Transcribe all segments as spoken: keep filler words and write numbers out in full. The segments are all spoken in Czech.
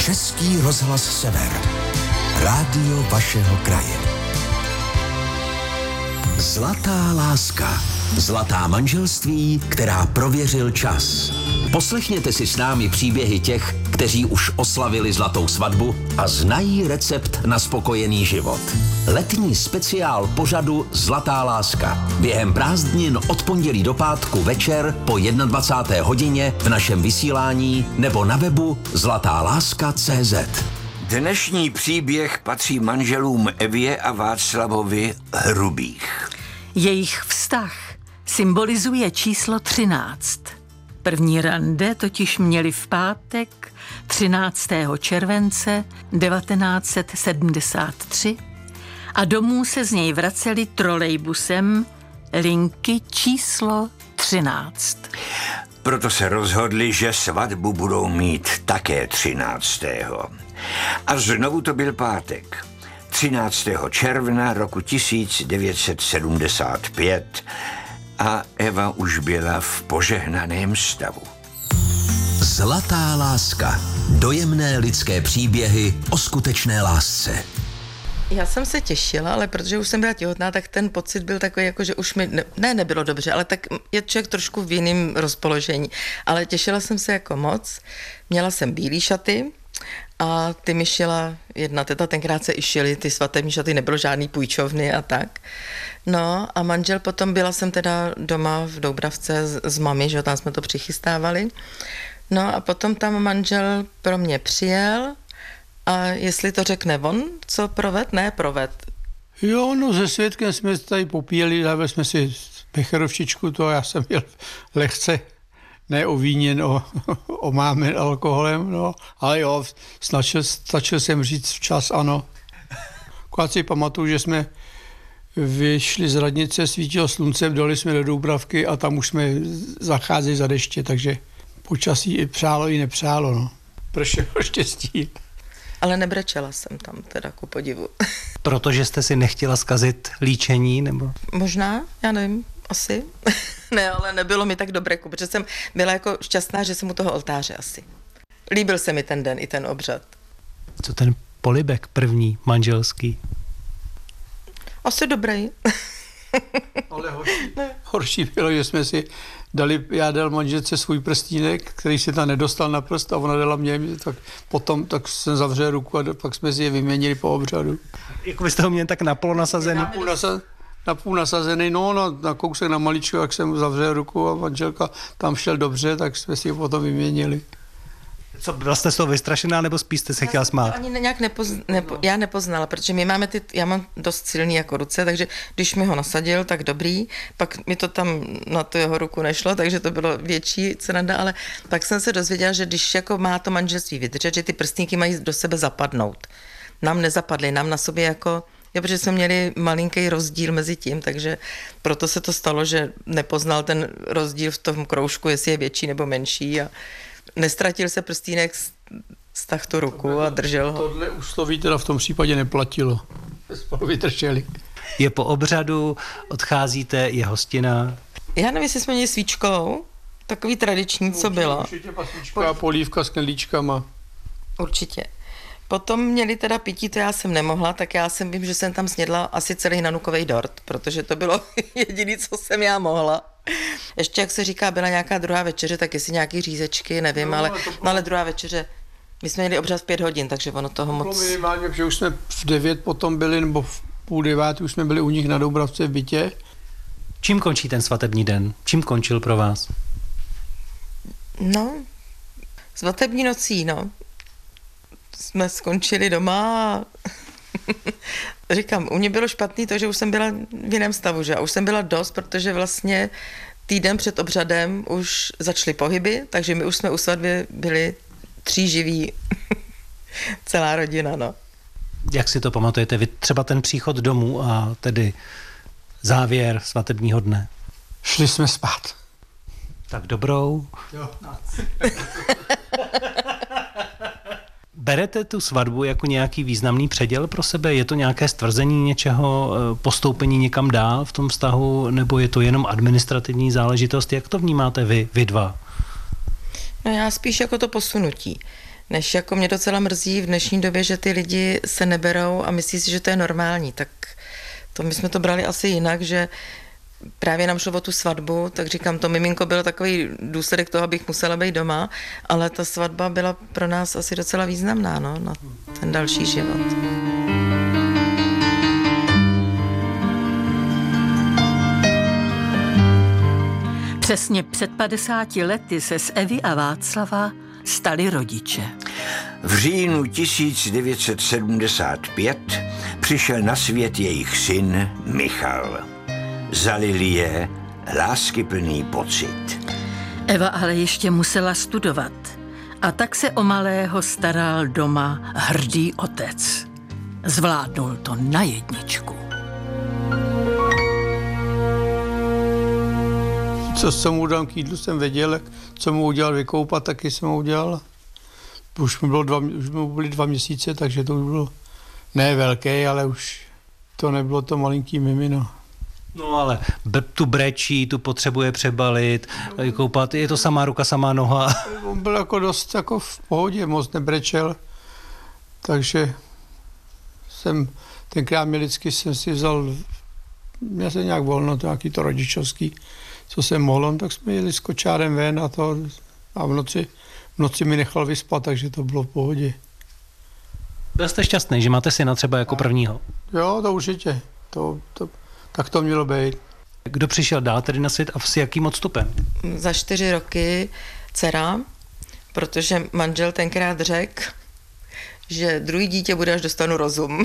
Český rozhlas Sever. Rádio vašeho kraje. Zlatá láska. Zlatá manželství, která prověřil čas. Poslechněte si s námi příběhy těch, kteří už oslavili zlatou svatbu a znají recept na spokojený život. Letní speciál pořadu Zlatá láska. Během prázdnin od pondělí do pátku večer po dvacáté jedné hodině v našem vysílání nebo na webu zlatáláska tečka cé zet. Dnešní příběh patří manželům Evě a Václavovi Hrubých. Jejich vztah symbolizuje číslo třináct. První rande totiž měli v pátek třináctého července devatenáct set sedmdesát tři a domů se z něj vraceli trolejbusem linky číslo třináct. Proto se rozhodli, že svatbu budou mít také třináctého A znovu to byl pátek, třináctého června roku tisíc devět set sedmdesát pět a Eva už byla v požehnaném stavu. Zlatá láska. Dojemné lidské příběhy o skutečné lásce. Já jsem se těšila, ale protože už jsem byla těhotná, tak ten pocit byl takový, jako že už mi, ne, ne nebylo dobře, ale tak je člověk trošku v jiném rozpoložení. Ale těšila jsem se jako moc. Měla jsem bílý šaty a ty mi šila jedna teta, tenkrát se i šily ty svatební šaty, nebylo žádný půjčovny a tak. No a manžel potom, byla jsem teda doma v Doubravce s, s mami, že tam jsme to přichystávali. No a potom tam manžel pro mě přijel a jestli to řekne on, co proved? Ne, proved. Jo, no se svědkem jsme tady popíjeli, dávali jsme si becherovčičku, to já jsem měl lehce neovíněn, o, omámen alkoholem, no, ale jo, stačil, stačil jsem říct včas ano. Akorát si pamatuju, že jsme vyšli z radnice, svítilo sluncem, dali jsme do Doubravky a tam už jsme zacházeli za deště, takže počasí i přálo, i nepřálo, no. Pršelo štěstí. Ale nebrečela jsem tam teda ku podivu. Protože jste si nechtěla zkazit líčení, nebo? Možná, já nevím, asi. Ne, ale nebylo mi tak dobré, protože jsem byla jako šťastná, že jsem u toho oltáře asi. Líbil se mi ten den i ten obřad. Co ten polibek první, manželský? Asi dobrý. Ale horší, horší bylo, že jsme si dali, já dal manželce svůj prstínek, který si tam nedostal na prst a ona dala mě, tak potom tak jsem zavřel ruku a pak jsme si je vyměnili po obřadu. Jako byste ho měli tak napolo nasazený? Na půl, nasa, na půl nasazený, no na, na kousek na maličko, jak jsem zavřel ruku a manželka tam šel dobře, tak jsme si je potom vyměnili. Co, byla jste z toho vystrašená, nebo spíš jste se chtěla smát? Ani nějak nepozn, nepo, já nepoznala, protože my máme ty, já mám dost silný jako ruce, takže když mi ho nasadil, tak dobrý, pak mi to tam na tu jeho ruku nešlo, takže to bylo větší sranda, ale pak jsem se dozvěděla, že když jako má to manželství vydržet, že ty prstníky mají do sebe zapadnout. Nám nezapadly, nám na sobě jako, jo, protože jsme měli malinký rozdíl mezi tím, takže proto se to stalo, že nepoznal ten rozdíl v tom kroužku, jestli je větší nebo menší a nestratil se prstínek, stáhl tu ruku a držel ho. Tohle úsloví teda v tom případě neplatilo. Spolu vydrželi. Je po obřadu, odcházíte, je hostina. Já nevím, jestli jsme měli svíčkou, takový tradiční, co bylo. Určitě pasíčka a polívka s knedlíčkama. Určitě. Potom měli teda pití, to já jsem nemohla, tak já jsem vím, že jsem tam snědla asi celý nanukovej dort, protože to bylo jediné, co jsem já mohla. Ještě, jak se říká, byla nějaká druhá večeře, tak jestli nějaký řízečky, nevím, no, ale, ale, no, ale druhá večeře, my jsme měli obřad v pět hodin, takže ono toho moc... Minimálně, protože už jsme v devět potom byli, nebo v půl devátý už jsme byli u nich na Doubravce v bytě. Čím končí ten svatební den? Čím končil pro vás? No, svatební nocí, no. Jsme skončili doma a říkám, u mě bylo špatný to, že už jsem byla v jiném stavu, že? A už jsem byla dost, protože vlastně týden před obřadem už začaly pohyby, takže my už jsme u svatby byli tří živí, celá rodina, no. Jak si to pamatujete? Vy třeba ten příchod domů a tedy závěr svatebního dne? Šli jsme spát. Tak dobrou. Jo. Berete tu svatbu jako nějaký významný předěl pro sebe? Je to nějaké stvrzení něčeho, postoupení někam dál v tom vztahu, nebo je to jenom administrativní záležitost? Jak to vnímáte vy, vy dva? No já spíš jako to posunutí. Než jako mě docela mrzí v dnešní době, že ty lidi se neberou a myslí si, že to je normální, tak to my jsme to brali asi jinak, že právě nám šlo o tu svatbu, tak říkám, to miminko bylo takový důsledek toho, abych musela být doma, ale ta svatba byla pro nás asi docela významná, no, na ten další život. Přesně před padesáti lety se z Evy a Václava stali rodiče. V říjnu tisíc devět set sedmdesát pět přišel na svět jejich syn Michal. Zalili je láskyplný pocit. Eva ale ještě musela studovat a tak se o malého staral doma hrdý otec. Zvládnul to na jedničku. Co jsem mu dal k jídlu, jsem věděl, co mu udělal vykoupat, taky jsem mu udělal. Už mi, bylo dva, už mi byly dva měsíce, takže to už bylo ne velké, ale už to nebylo to malinký mimino. No ale tu brečí, tu potřebuje přebalit, koupat, je to samá ruka, samá noha. On byl jako dost jako v pohodě, moc nebrečel, takže jsem tenkrát milicky jsem si vzal, měl jsem nějak volno, to nějaký to rodičovský, co jsem mohl, tak jsme jeli s kočárem ven a to a v noci, v noci mi nechal vyspat, takže to bylo v pohodě. Byl jste šťastný, že máte syna třeba jako prvního? Jo, to určitě, to, to, tak to mělo být. Kdo přišel dál tedy na svět a s jakým odstupem? Za čtyři roky dcera, protože manžel tenkrát řekl, že druhý dítě bude, až dostanu rozum.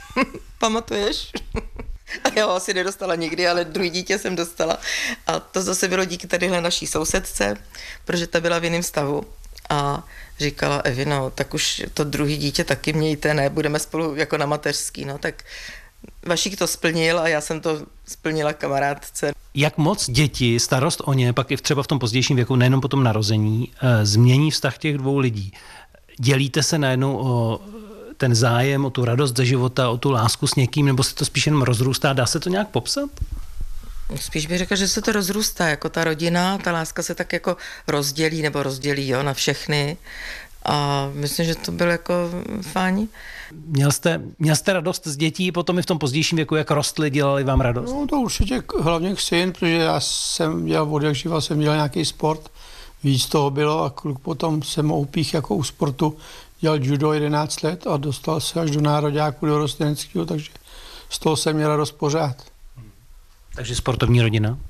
Pamatuješ? A já ho asi nedostala nikdy, ale druhý dítě jsem dostala. A to zase bylo díky tadyhle naší sousedce, protože ta byla v jiném stavu. A říkala, Evi, no, tak už to druhý dítě taky mějte, ne, budeme spolu jako na mateřský, no, tak Vašík to splnil a já jsem to splnila kamarádce. Jak moc děti, starost o ně, pak i třeba v tom pozdějším věku, nejenom po tom narození, změní vztah těch dvou lidí? Dělíte se najednou o ten zájem, o tu radost ze života, o tu lásku s někým, nebo se to spíš jenom rozrůstá? Dá se to nějak popsat? Spíš bych řekla, že se to rozrůstá, jako ta rodina, ta láska se tak jako rozdělí, nebo rozdělí, jo, na všechny. A myslím, že to bylo jako fajn. Měl jste, měl jste radost z dětí, potom i v tom pozdějším věku, jak rostly, dělali vám radost? No to určitě hlavně syn, protože já jsem dělal od jak živa, jsem dělal nějaký sport, víc toho bylo a kluk potom jsem upích jako u sportu, dělal judo jedenáct let a dostal se až do nároďáku, do rostlineckého, takže z toho jsem měl radost pořád. Takže sportovní rodina?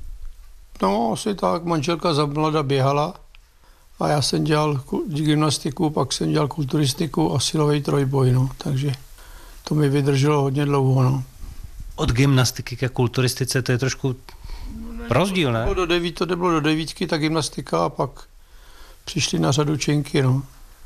No asi tak, manželka za mlada běhala a já jsem dělal gymnastiku, pak jsem dělal kulturistiku a silový trojboj, no, takže to mi vydrželo hodně dlouho, no. Od gymnastiky ke kulturistice to je trošku rozdíl, ne? To bylo do, deví, to bylo do devítky, ta gymnastika a pak přišli na řadu činky, no,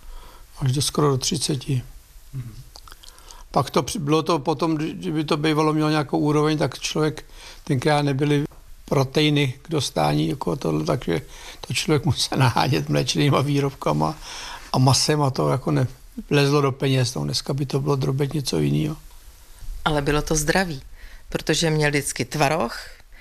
až do skoro do třiceti. Mm. Pak to bylo to potom, kdyby to bývalo mělo nějakou úroveň, tak člověk tenkrát nebyly proteiny k dostání, jako tohle, takže to člověk musel nahánět mléčnýma výrobkama a masem a to jako nevlezlo do peněz, no dneska by to bylo drobet něco jiného. Ale bylo to zdraví, protože měl vždycky tvaroh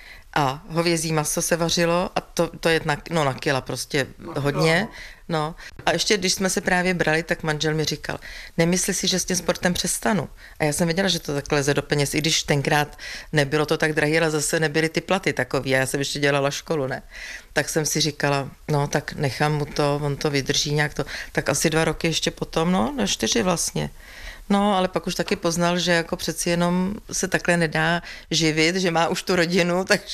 a hovězí maso se vařilo a to, to je na, no, na kila prostě hodně. No. A ještě když jsme se právě brali, tak manžel mi říkal, nemysli si, že s tím sportem přestanu. A já jsem věděla, že to takhle leze do peněz, i když tenkrát nebylo to tak drahé, ale zase nebyly ty platy takový. A já jsem ještě dělala školu, ne. Tak jsem si říkala, no tak nechám mu to, on to vydrží nějak to. Tak asi dva roky ještě potom, no, no čtyři vlastně. No, ale pak už taky poznal, že jako přeci jenom se takhle nedá živit, že má už tu rodinu, takže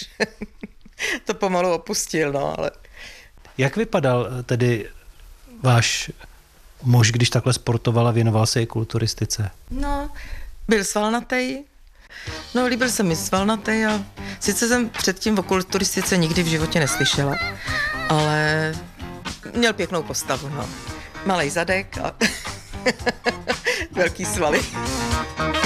to pomalu opustil, no, ale... Jak vypadal tedy váš muž, když takhle sportoval a věnoval se i kulturistice? No, byl svalnatej, no líbil se mi svalnatej a sice jsem předtím o kulturistice nikdy v životě neslyšela, ale měl pěknou postavu, no. Malej zadek a velký svaly.